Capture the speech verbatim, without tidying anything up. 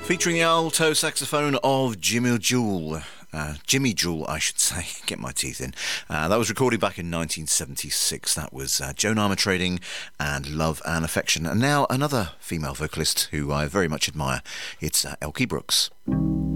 Featuring the alto saxophone of Jimmy Jewel. Uh, Jimmy Jewel, I should say. Get my teeth in. Uh, that was recorded back in nineteen seventy-six. That was uh, Joan Armatrading and Love and Affection. And now another female vocalist who I very much admire. It's uh, Elkie Brooks.